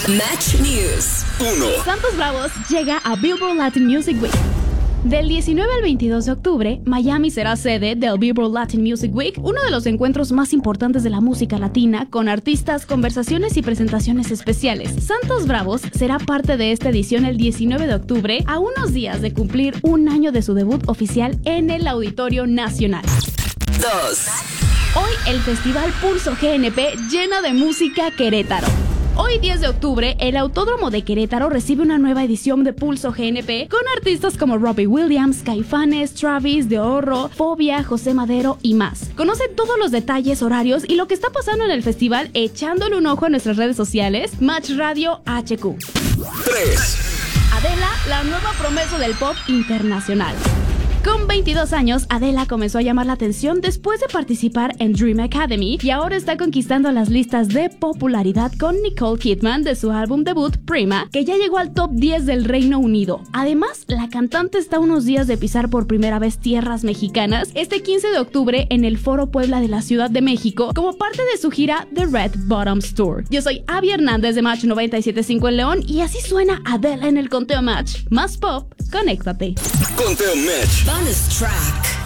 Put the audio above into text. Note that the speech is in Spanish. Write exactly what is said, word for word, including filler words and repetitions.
Match News uno. Santos Bravos llega a Billboard Latin Music Week. Del diecinueve al veintidós de octubre, Miami será sede del Billboard Latin Music Week, uno de los encuentros más importantes de la música latina, con artistas, conversaciones y presentaciones especiales. Santos Bravos será parte de esta edición el diecinueve de octubre, a unos días de cumplir un año de su debut oficial en el Auditorio Nacional. dos. Hoy el Festival Pulso G N P llena de música Querétaro. Hoy diez de octubre, el Autódromo de Querétaro recibe una nueva edición de Pulso G N P con artistas como Robbie Williams, Caifanes, Travis, De Horro, Fobia, José Madero y más. Conoce todos los detalles, horarios y lo que está pasando en el festival echándole un ojo a nuestras redes sociales. Match Radio H Q. tres. Adela, la nueva promesa del pop internacional. Con veintidós años, Adela comenzó a llamar la atención después de participar en Dream Academy y ahora está conquistando las listas de popularidad con Nicole Kidman de su álbum debut Prima, que ya llegó al top diez del Reino Unido. Además, la cantante está a unos días de pisar por primera vez tierras mexicanas este quince de octubre en el Foro Puebla de la Ciudad de México como parte de su gira The Red Bottoms Tour. Yo soy Abby Hernández de Match noventa y siete punto cinco en León y así suena Adela en el conteo Match. Más pop, conéctate. Conteo Match. Bonus track.